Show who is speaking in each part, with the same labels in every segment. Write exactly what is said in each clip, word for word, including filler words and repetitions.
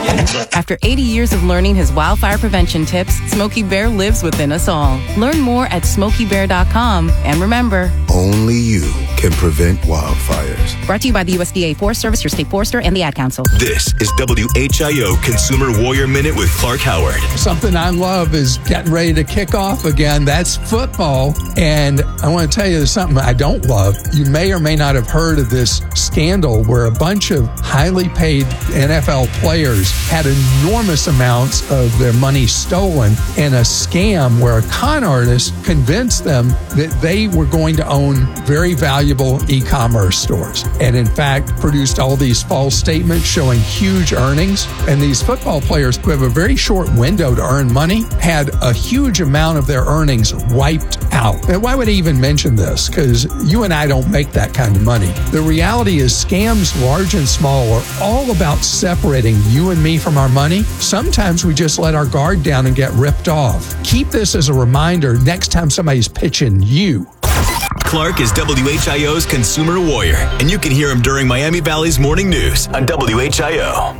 Speaker 1: After eighty years of learning his wildfire prevention tips, Smokey Bear lives within us all. Learn more at smokey bear dot com. And remember,
Speaker 2: only you can prevent wildfires.
Speaker 1: Brought to you by the U S D A Forest Service, your state forester, and the Ad Council.
Speaker 3: This is W H I O Consumer Warrior Minute with Clark Howard.
Speaker 4: Something I love is getting ready to kick off again. That's football. And I want to tell you something I don't love. You may or may not have heard of this scandal where a bunch of highly paid N F L players had enormous amounts of their money stolen in a scam where a con artist convinced them that they were going to own very valuable e-commerce stores, and in fact produced all these false statements showing huge earnings. And these football players, who have a very short window to earn money, had a huge amount of their earnings wiped out. And why would I even mention this? Because you and I don't make that kind of money. The reality is scams, large and small, are all about separating you and me from our money. Sometimes we just let our guard down and get ripped off. Keep this as a reminder next time somebody's pitching you.
Speaker 3: Clark is W H I O's Consumer Warrior, and you can hear him during Miami Valley's Morning News on W H I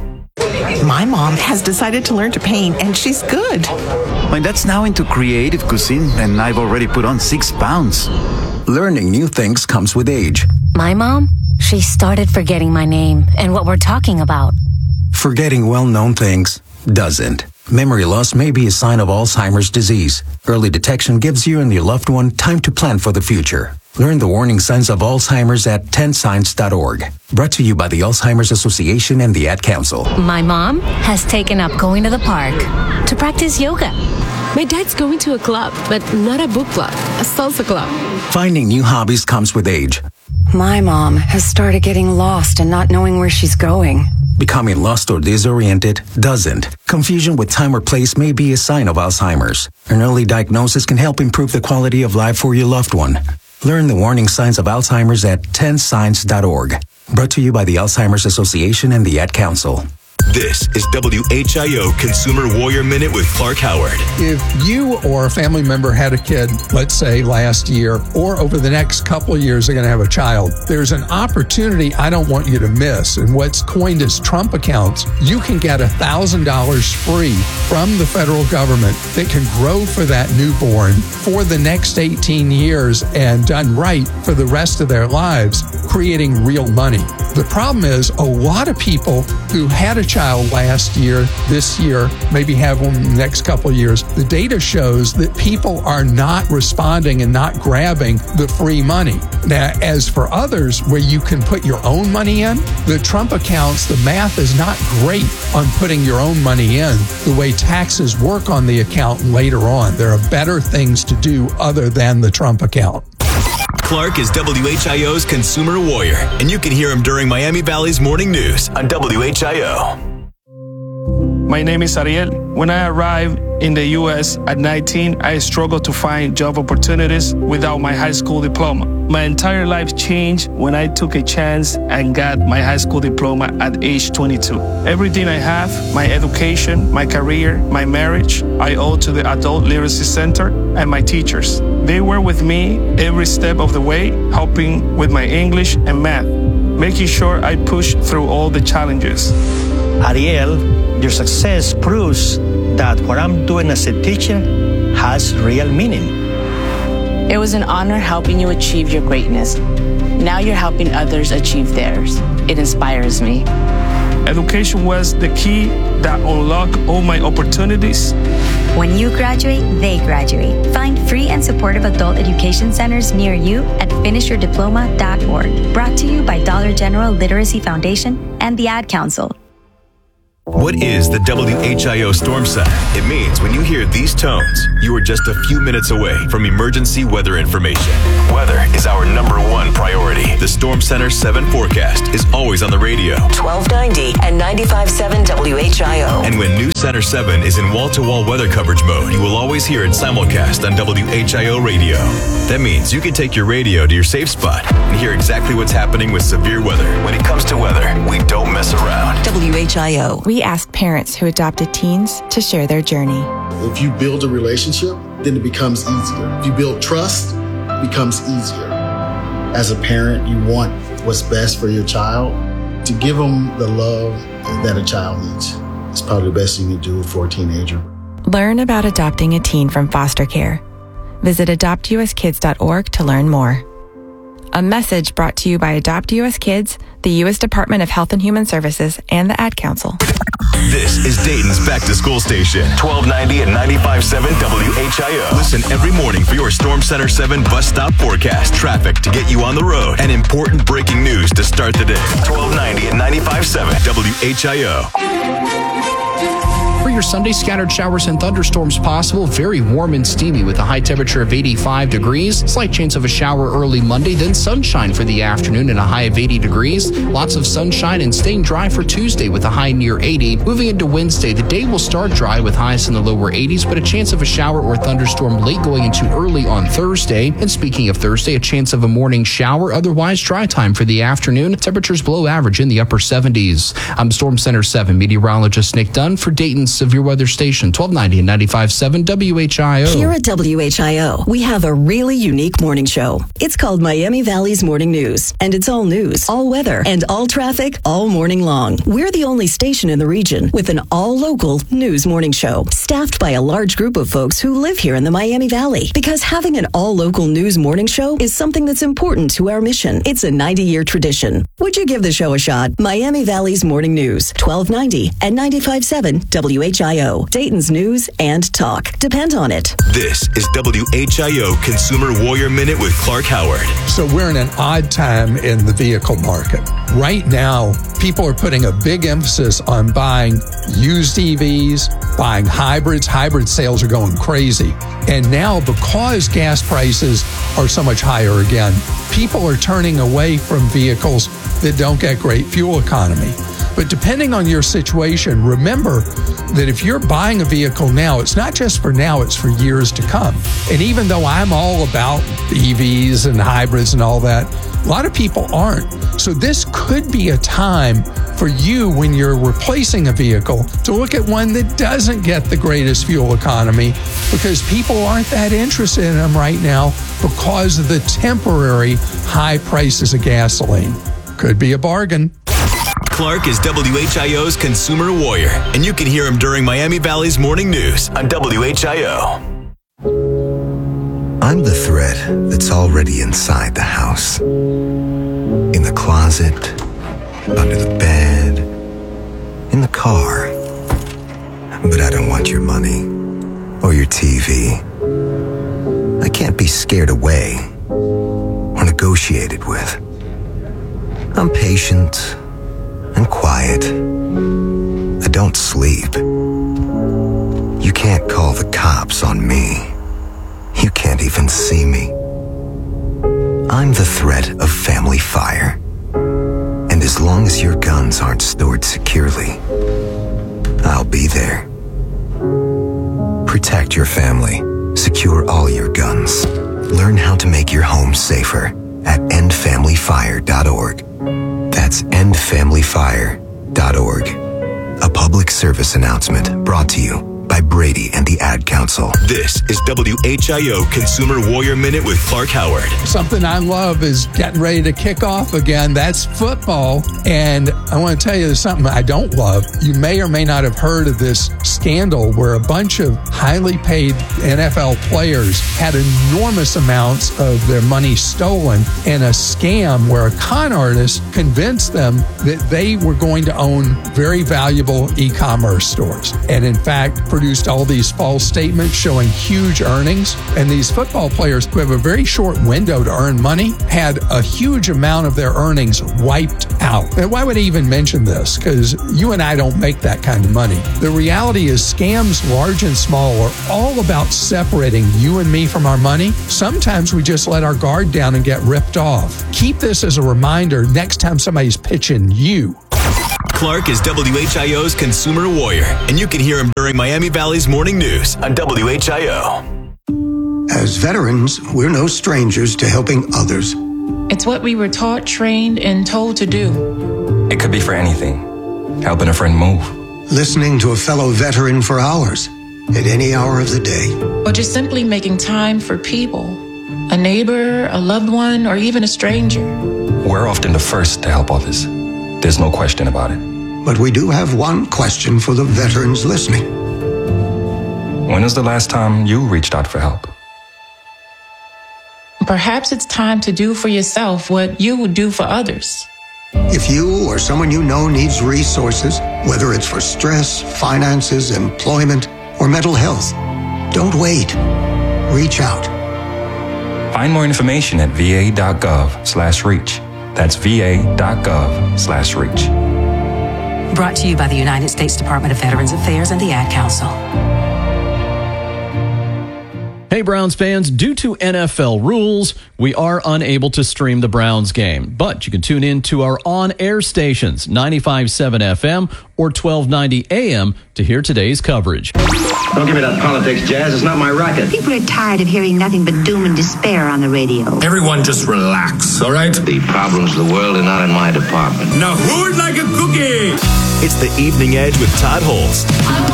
Speaker 3: O.
Speaker 5: My mom has decided to learn to paint, and she's good.
Speaker 6: My dad's now into creative cuisine, and I've already put on six pounds.
Speaker 7: Learning new things comes with age.
Speaker 8: My mom, she started forgetting my name and what we're talking about.
Speaker 7: Forgetting well-known things doesn't. Memory loss may be a sign of Alzheimer's disease. Early detection gives you and your loved one time to plan for the future. Learn the warning signs of Alzheimer's at ten signs dot org. Brought to you by the Alzheimer's Association and the Ad Council.
Speaker 8: My mom has taken up going to the park to practice yoga.
Speaker 9: My dad's going to a club, but not a book club, a salsa club.
Speaker 7: Finding new hobbies comes with age.
Speaker 10: My mom has started getting lost and not knowing where she's going.
Speaker 7: Becoming lost or disoriented doesn't. Confusion with time or place may be a sign of Alzheimer's. An early diagnosis can help improve the quality of life for your loved one. Learn the warning signs of Alzheimer's at ten signs dot org. Brought to you by the Alzheimer's Association and the Ad Council.
Speaker 3: This is W H I O Consumer Warrior Minute with Clark Howard.
Speaker 4: If you or a family member had a kid, let's say last year, or over the next couple of years are going to have a child, there's an opportunity I don't want you to miss. And what's coined as Trump accounts, you can get one thousand dollars free from the federal government that can grow for that newborn for the next eighteen years and done right for the rest of their lives, creating real money. The problem is a lot of people who had a child last year, this year, maybe have one in the next couple of years, the data shows that people are not responding and not grabbing the free money. Now, as for others, where you can put your own money in, the Trump accounts, the math is not great on putting your own money in the way taxes work on the account later on. There are better things to do other than the Trump account.
Speaker 3: Clark is W H I O's Consumer Warrior, and you can hear him during Miami Valley's Morning News on W H I O.
Speaker 11: My name is Ariel. When I arrived in the U S at nineteen, I struggled to find job opportunities without my high school diploma. My entire life changed when I took a chance and got my high school diploma at age twenty-two. Everything I have, my education, my career, my marriage, I owe to the Adult Literacy Center and my teachers. They were with me every step of the way, helping with my English and math, making sure I pushed through all the challenges.
Speaker 12: Ariel, your success proves that what I'm doing as a teacher has real meaning.
Speaker 13: It was an honor helping you achieve your greatness. Now you're helping others achieve theirs. It inspires me.
Speaker 11: Education was the key that unlocked all my opportunities.
Speaker 14: When you graduate, they graduate. Find free and supportive adult education centers near you at finish your diploma dot org. Brought to you by Dollar General Literacy Foundation and the Ad Council.
Speaker 3: What is the W H I O Storm Center? It means when you hear these tones, you are just a few minutes away from emergency weather information. Weather is our number one priority. The Storm Center seven forecast is always on the radio.
Speaker 15: twelve ninety and ninety-five point seven W H I O.
Speaker 3: And when News Center seven is in wall-to-wall weather coverage mode, you will always hear it simulcast on W H I O radio. That means you can take your radio to your safe spot and hear exactly what's happening with severe weather. When it comes to weather, we don't mess around.
Speaker 15: W H I O.
Speaker 16: We ask parents who adopted teens to share their journey.
Speaker 17: If you build a relationship, then it becomes easier. If you build trust, it becomes easier. As a parent, you want what's best for your child, to give them the love that a child needs. It's probably the best thing you can do for a teenager.
Speaker 16: Learn about adopting a teen from foster care. Visit adopt u s kids dot org to learn more. A message brought to you by Adopt U S Kids, the U S Department of Health and Human Services, and the Ad Council.
Speaker 3: This is Dayton's Back to School Station, twelve ninety and ninety-five point seven W H I O. Listen every morning for your Storm Center seven bus stop forecast, traffic to get you on the road, and important breaking news to start the day. twelve ninety and ninety-five point seven W H I O.
Speaker 18: For your Sunday, scattered showers and thunderstorms possible. Very warm and steamy with a high temperature of eighty-five degrees. Slight chance of a shower early Monday, then sunshine for the afternoon and a high of eighty degrees. Lots of sunshine and staying dry for Tuesday with a high near eighty. Moving into Wednesday, the day will start dry with highs in the lower eighties, but a chance of a shower or thunderstorm late going into early on Thursday. And speaking of Thursday, a chance of a morning shower, otherwise dry time for the afternoon. Temperatures below average in the upper seventies. I'm Storm Center seven meteorologist Nick Dunn for Dayton's Severe Weather Station, twelve ninety and ninety-five point seven W H I O.
Speaker 19: Here at W H I O, we have a really unique morning show. It's called Miami Valley's Morning News, and it's all news, all weather, and all traffic all morning long. We're the only station in the region with an all-local news morning show, staffed by a large group of folks who live here in the Miami Valley. Because having an all-local news morning show is something that's important to our mission. It's a ninety-year tradition. Would you give the show a shot? Miami Valley's Morning News, twelve ninety and ninety-five point seven W H I O. Dayton's news and talk. Depend on it.
Speaker 3: This is W H I O Consumer Warrior Minute with Clark Howard.
Speaker 4: So we're in an odd time in the vehicle market. Right now, people are putting a big emphasis on buying used E Vs, buying hybrids. Hybrid sales are going crazy. And now, because gas prices are so much higher again, people are turning away from vehicles that don't get great fuel economy. But depending on your situation, remember that if you're buying a vehicle now, it's not just for now, it's for years to come. And even though I'm all about E Vs and hybrids and all that, a lot of people aren't. So this could be a time for you when you're replacing a vehicle to look at one that doesn't get the greatest fuel economy, because people aren't that interested in them right now because of the temporary high prices of gasoline. Could be a bargain.
Speaker 3: Clark is W H I O's Consumer Warrior, and you can hear him during Miami Valley's Morning News on W H I O.
Speaker 2: I'm the thread that's already inside the house. In the closet, under the bed, in the car. But I don't want your money or your T V. I can't be scared away or negotiated with. I'm patient and quiet. I don't sleep. You can't call the cops on me. You can't even see me. I'm the threat of family fire. And as long as your guns aren't stored securely, I'll be there. Protect your family. Secure all your guns. Learn how to make your home safer at end family fire dot org. That's end family fire dot org. A public service announcement brought to you by Brady and the Ad Council.
Speaker 3: This is W H I O Consumer Warrior Minute with Clark Howard.
Speaker 4: Something I love is getting ready to kick off again. That's football. And I want to tell you something I don't love. You may or may not have heard of this scandal where a bunch of highly paid N F L players had enormous amounts of their money stolen in a scam where a con artist convinced them that they were going to own very valuable e-commerce stores. And in fact, produced all these false statements showing huge earnings. And these football players who have a very short window to earn money had a huge amount of their earnings wiped out. And why would I even mention this? Because you and I don't make that kind of money. The reality is scams, large and small, are all about separating you and me from our money. Sometimes we just let our guard down and get ripped off. Keep this as a reminder next time somebody's pitching you.
Speaker 3: Clark is W H I O's Consumer Warrior, and you can hear him during Miami Valley's Morning News on W H I O.
Speaker 20: As veterans, we're no strangers to helping others.
Speaker 21: It's what we were taught, trained, and told to do.
Speaker 22: It could be for anything. Helping a friend move.
Speaker 20: Listening to a fellow veteran for hours, at any hour of the day.
Speaker 21: Or just simply making time for people. A neighbor, a loved one, or even a stranger.
Speaker 22: We're often the first to help others. There's no question about it.
Speaker 20: But we do have one question for the veterans listening.
Speaker 22: When is the last time you reached out for help?
Speaker 21: Perhaps it's time to do for yourself what you would do for others.
Speaker 20: If you or someone you know needs resources, whether it's for stress, finances, employment, or mental health, don't wait. Reach out.
Speaker 22: Find more information at va.gov slash reach. That's va.gov slash reach.
Speaker 1: Brought to you by the United States Department of Veterans Affairs and the Ad Council.
Speaker 5: Hey, Browns fans, due to N F L rules, we are unable to stream the Browns game, but you can tune in to our on-air stations, ninety-five point seven F M or twelve ninety A M, to hear today's coverage.
Speaker 23: Don't give me that politics, Jazz. It's not my racket.
Speaker 24: People are tired of hearing nothing but doom and despair on the radio.
Speaker 25: Everyone just relax, all right?
Speaker 23: The problems of the world are not in my department.
Speaker 25: Now who'd like a cookie?
Speaker 3: It's the Evening Edge with Todd Holst.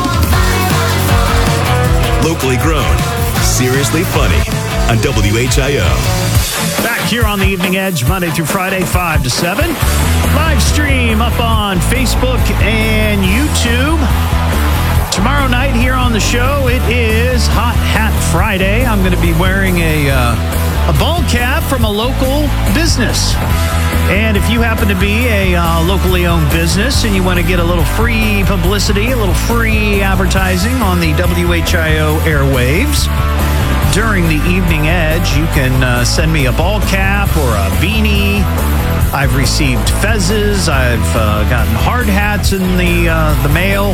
Speaker 3: Locally grown, seriously funny on W H I O.
Speaker 26: Back here on the Evening Edge, Monday through Friday, five to seven. Live stream up on Facebook and YouTube. Tomorrow night here on the show, it is Hot Hat Friday. I'm going to be wearing a, uh, a ball cap from a local business. And if you happen to be a uh, locally owned business and you want to get a little free publicity, a little free advertising on the W H I O airwaves during the Evening Edge, you can uh, send me a ball cap or a beanie. I've received fezzes. I've uh, gotten hard hats in the uh, the mail.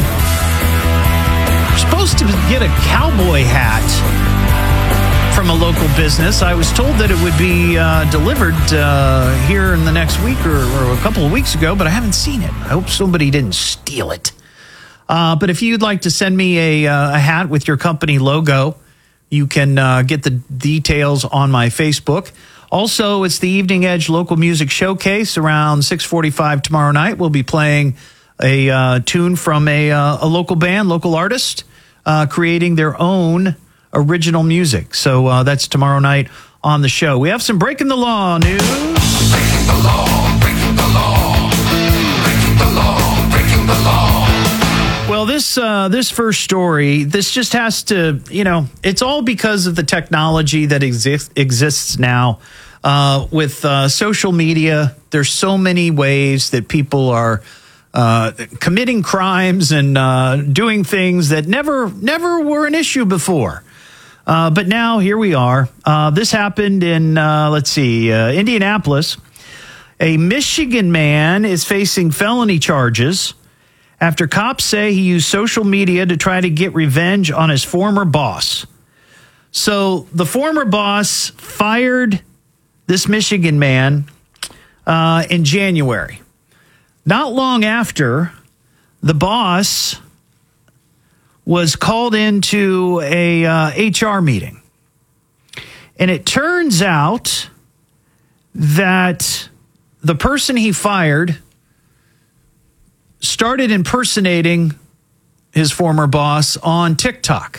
Speaker 26: We're supposed to get a cowboy hat from a local business. I was told that it would be uh, delivered uh, here in the next week or, or a couple of weeks ago, but I haven't seen it. I hope somebody didn't steal it. Uh, but if you'd like to send me a, uh, a hat with your company logo, you can uh, get the details on my Facebook. Also, it's the Evening Edge Local Music Showcase around six forty-five tomorrow night. We'll be playing a uh, tune from a, uh, a local band, local artist, uh, creating their own original music. So uh, that's tomorrow night on the show. We have some Breaking the Law news.
Speaker 27: Breaking the law, breaking the law, breaking the law, breaking the law.
Speaker 26: Well, this uh, this first story, this just has to, you know, it's all because of the technology that exists exists now uh, with uh, social media. There's so many ways that people are uh, committing crimes and uh, doing things that never never were an issue before. Uh, but now here we are. Uh, this happened in, uh, let's see, uh, Indianapolis. A Michigan man is facing felony charges after cops say he used social media to try to get revenge on his former boss. So the former boss fired this Michigan man uh, in January. Not long after, the boss was called into a uh, H R meeting. And it turns out that the person he fired started impersonating his former boss on TikTok.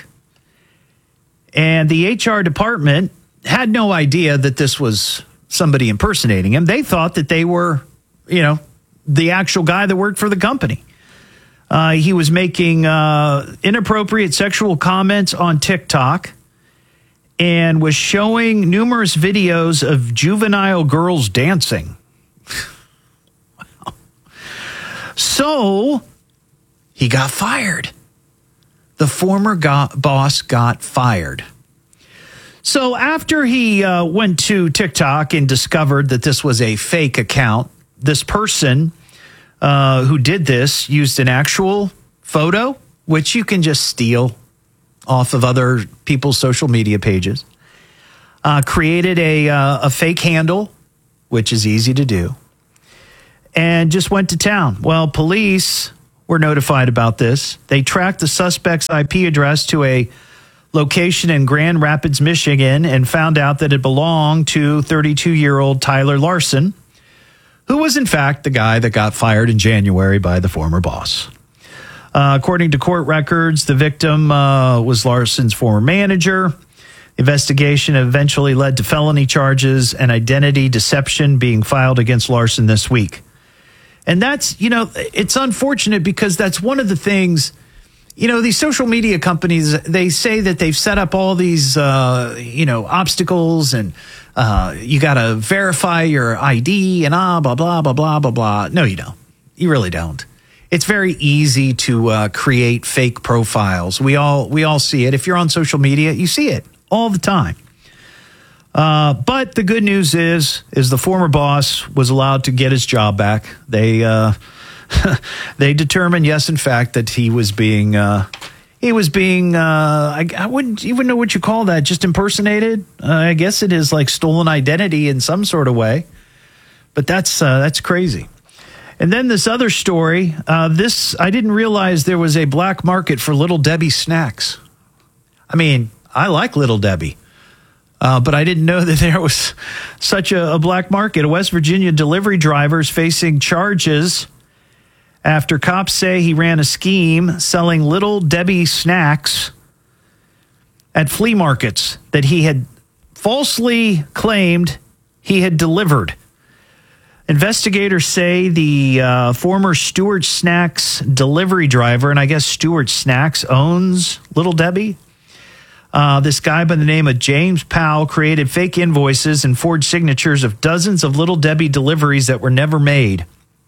Speaker 26: And the H R department had no idea that this was somebody impersonating him. They thought that they were, you know, the actual guy that worked for the company. Uh, he was making uh, inappropriate sexual comments on TikTok and was showing numerous videos of juvenile girls dancing. Wow. So he got fired. The former go- boss got fired. So after he uh, went to TikTok and discovered that this was a fake account, this person Uh, who did this used an actual photo, which you can just steal off of other people's social media pages, uh, created a, uh, a fake handle, which is easy to do, and just went to town. Well, police were notified about this. They tracked the suspect's I P address to a location in Grand Rapids, Michigan, and found out that it belonged to thirty-two-year-old Tyler Larson, who was in fact the guy that got fired in January by the former boss. Uh, according to court records, the victim uh, was Larson's former manager. The investigation eventually led to felony charges and identity deception being filed against Larson this week. And that's, you know, it's unfortunate because that's one of the things, you know, these social media companies, they say that they've set up all these, uh, you know, obstacles and uh, you got to verify your I D and ah, blah, blah, blah, blah, blah, blah. No, you don't. You really don't. It's very easy to uh, create fake profiles. We all we all see it. If you're on social media, you see it all the time. Uh, but the good news is, is the former boss was allowed to get his job back. They uh, they determined, yes, in fact, that he was being uh, he was being uh, I, I wouldn't even know what you call that. Just impersonated. Uh, I guess it is like stolen identity in some sort of way. But that's uh, that's crazy. And then this other story, uh, this, I didn't realize there was a black market for Little Debbie snacks. I mean, I like Little Debbie, uh, but I didn't know that there was such a, a black market. A West Virginia delivery driver is facing charges after cops say he ran a scheme selling Little Debbie snacks at flea markets that he had falsely claimed he had delivered. Investigators say the uh, former Stewart Snacks delivery driver, and I guess Stewart Snacks owns Little Debbie. Uh, this guy by the name of James Powell created fake invoices and forged signatures of dozens of Little Debbie deliveries that were never made,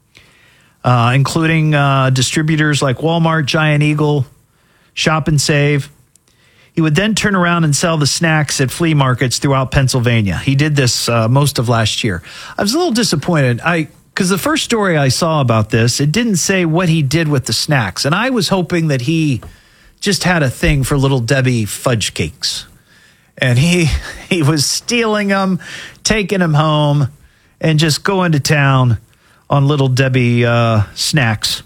Speaker 26: uh, including uh, distributors like Walmart, Giant Eagle, Shop and Save. He would then turn around and sell the snacks at flea markets throughout Pennsylvania. He did this uh, most of last year. I was a little disappointed I because the first story I saw about this, it didn't say what he did with the snacks. And I was hoping that he just had a thing for Little Debbie fudge cakes. And he he was stealing them, taking them home, and just going to town on Little Debbie uh, snacks.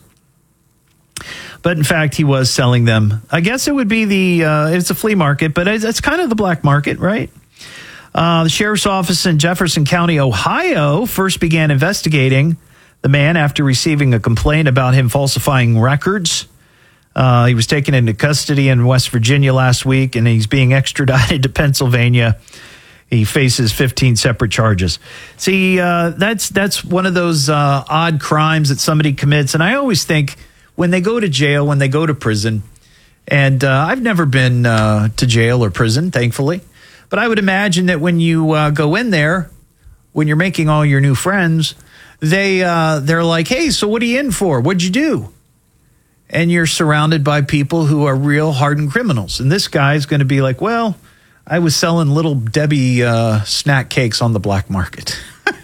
Speaker 26: But in fact, he was selling them. I guess it would be the, uh, it's a flea market, but it's, it's kind of the black market, right? Uh, the sheriff's office in Jefferson County, Ohio, first began investigating the man after receiving a complaint about him falsifying records. Uh, he was taken into custody in West Virginia last week, and he's being extradited to Pennsylvania. He faces fifteen separate charges. See, uh, that's that's one of those uh, odd crimes that somebody commits, and I always think, when they go to jail, when they go to prison, and uh, I've never been uh, to jail or prison, thankfully, but I would imagine that when you uh, go in there, when you're making all your new friends, they, uh, they're like, hey, so what are you in for? What'd you do? And you're surrounded by people who are real hardened criminals. And this guy's going to be like, well, I was selling Little Debbie uh, snack cakes on the black market.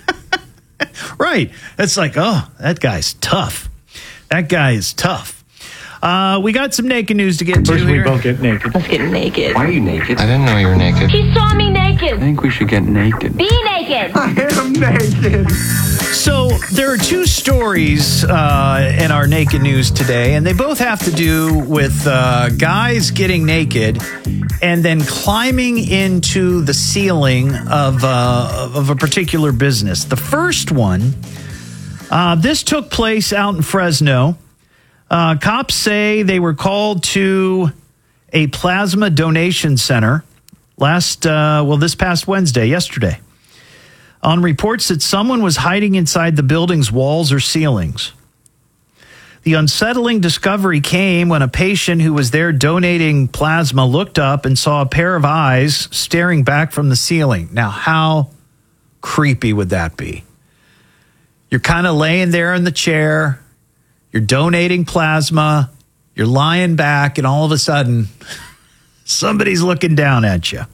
Speaker 26: Right. It's like, oh, that guy's tough. That guy is tough. Uh, we got some naked news to get
Speaker 6: First
Speaker 26: to
Speaker 6: First,
Speaker 26: here.
Speaker 6: we both get naked.
Speaker 7: Let's get naked.
Speaker 6: Why are you naked?
Speaker 22: I didn't know you were naked.
Speaker 7: He saw me naked.
Speaker 6: I think we should get naked.
Speaker 7: Be naked.
Speaker 6: I am naked.
Speaker 26: So there are two stories uh, in our naked news today, and they both have to do with uh, guys getting naked and then climbing into the ceiling of, uh, of a particular business. The first one, uh, this took place out in Fresno. Uh, cops say they were called to a plasma donation center last, uh, well, this past Wednesday, yesterday, on reports that someone was hiding inside the building's walls or ceilings. The unsettling discovery came when a patient who was there donating plasma looked up and saw a pair of eyes staring back from the ceiling. Now, how creepy would that be? You're kind of laying there in the chair, you're donating plasma, you're lying back, and all of a sudden, somebody's looking down at you.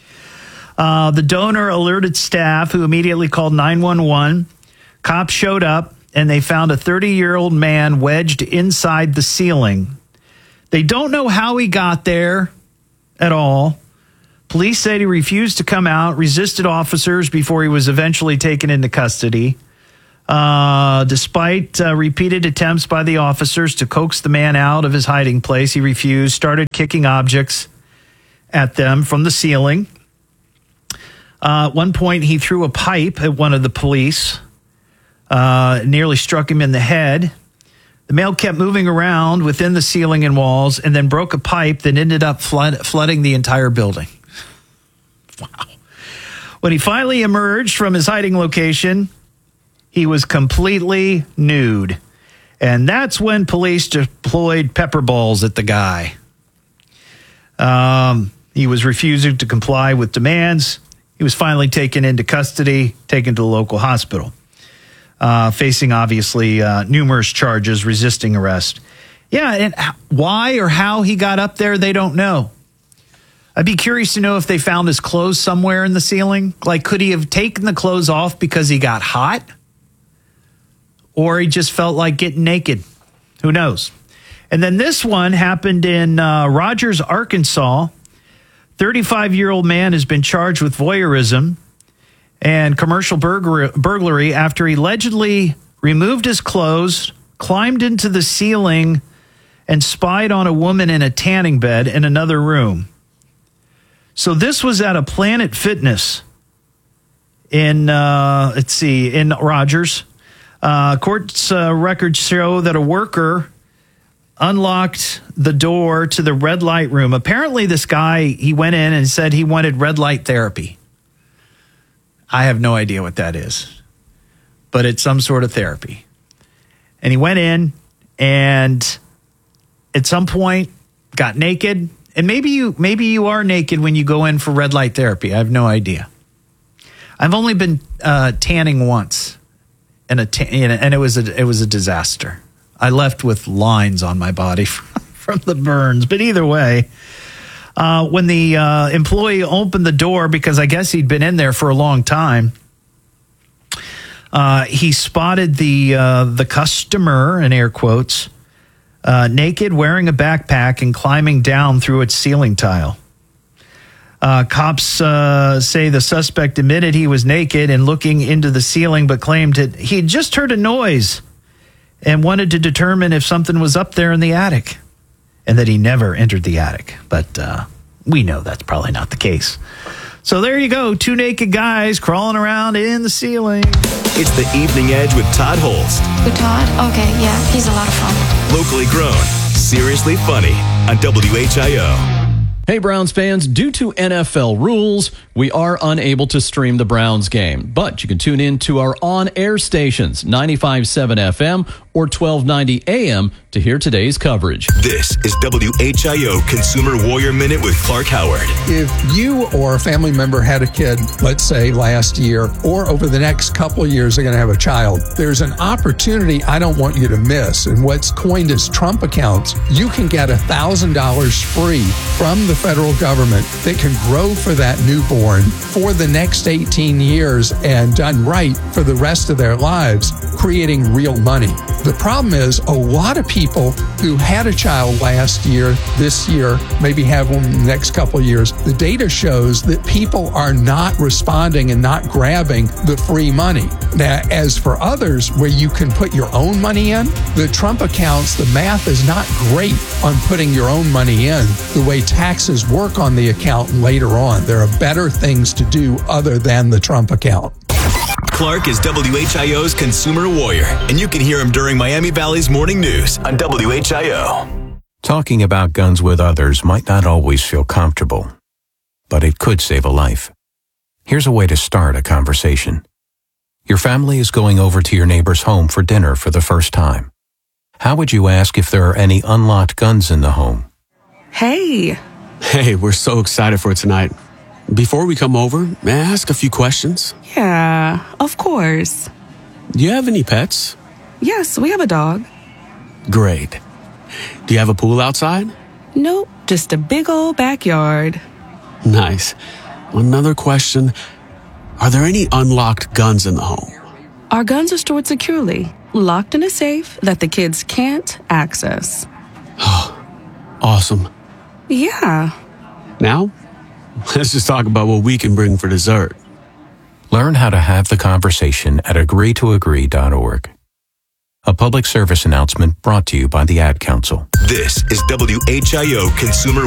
Speaker 26: Uh, the donor alerted staff, who immediately called nine one one. Cops showed up, and they found a thirty-year-old man wedged inside the ceiling. They don't know how he got there at all. Police said he refused to come out, resisted officers before he was eventually taken into custody. Uh, despite uh, repeated attempts by the officers to coax the man out of his hiding place, he refused, started kicking objects at them from the ceiling. Uh, at one point, he threw a pipe at one of the police, uh, nearly struck him in the head. The male kept moving around within the ceiling and walls and then broke a pipe that ended up flood, flooding the entire building. Wow. When he finally emerged from his hiding location, He was completely nude. And that's when police deployed pepper balls at the guy. Um, he was refusing to comply with demands. He was finally taken into custody, taken to the local hospital, uh, facing obviously uh, numerous charges, resisting arrest. Yeah, and why or how he got up there, they don't know. I'd be curious to know if they found his clothes somewhere in the ceiling. Like, could he have taken the clothes off because he got hot? Or he just felt like getting naked? Who knows? And then this one happened in uh, Rogers, Arkansas. thirty-five-year-old man has been charged with voyeurism and commercial burglary, burglary after he allegedly removed his clothes, climbed into the ceiling, and spied on a woman in a tanning bed in another room. So this was at a Planet Fitness in, uh, let's see, in Rogers. Uh, court's uh, records show that a worker unlocked the door to the red light room. Apparently this guy, he went in and said he wanted red light therapy. I have no idea what that is, but it's some sort of therapy. And he went in and at some point got naked. And maybe you maybe you are naked when you go in for red light therapy. I have no idea. I've only been uh, tanning once, and a ta- and it was a it was a disaster. I left with lines on my body from the burns. But either way, uh, when the uh, employee opened the door, because I guess he'd been in there for a long time, uh, he spotted the uh, the customer, in air quotes, Uh, naked, wearing a backpack, and climbing down through its ceiling tile. Uh, cops uh, say the suspect admitted he was naked and looking into the ceiling, but claimed that he had just heard a noise and wanted to determine if something was up there in the attic, and that he never entered the attic. But uh, we know that's probably not the case. So there you go, two naked guys crawling around in the ceiling.
Speaker 3: It's the Evening Edge with Todd Holst.
Speaker 8: With Todd? Okay, yeah, he's a lot of fun.
Speaker 3: Locally grown, seriously funny on W H I O.
Speaker 5: Hey, Browns fans, due to N F L rules, we are unable to stream the Browns game, but you can tune in to our on-air stations, ninety-five point seven F M or twelve ninety A M, to hear today's coverage.
Speaker 3: This is W H I O Consumer Warrior Minute with Clark Howard.
Speaker 4: If you or a family member had a kid, let's say last year, or over the next couple of years, they're going to have a child, there's an opportunity I don't want you to miss. And what's coined as Trump accounts, you can get one thousand dollars free from the federal government that can grow for that newborn for the next eighteen years and done right for the rest of their lives, creating real money. The problem is a lot of people who had a child last year, this year, maybe have one in the next couple of years, the data shows that people are not responding and not grabbing the free money. Now, as for others where you can put your own money in, the Trump accounts, the math is not great on putting your own money in the way taxes work on the account later on. There are better things to do other than the Trump account.
Speaker 3: Clark is W H I O's Consumer Warrior, and you can hear him during Miami Valley's Morning News on W H I O.
Speaker 9: Talking about guns with others might not always feel comfortable, but it could save a life. Here's a way to start a conversation. Your family is going over to your neighbor's home for dinner for the first time. How would you ask if there are any unlocked guns in the home?
Speaker 10: Hey.
Speaker 11: Hey, we're so excited for tonight. Before we come over, may I ask a few questions?
Speaker 10: Yeah, of course.
Speaker 11: Do you have any pets?
Speaker 10: Yes, we have a dog.
Speaker 11: Great. Do you have a pool outside?
Speaker 10: Nope, just a big old backyard.
Speaker 11: Nice. Another question. Are there any unlocked guns in the home?
Speaker 10: Our guns are stored securely, locked in a safe that the kids can't access.
Speaker 11: Awesome.
Speaker 10: Yeah.
Speaker 11: Now, let's just talk about what we can bring for dessert.
Speaker 9: Learn how to have the conversation at agree to agree dot org. A public service announcement brought to you by the Ad Council.
Speaker 3: This is W H I O Consumer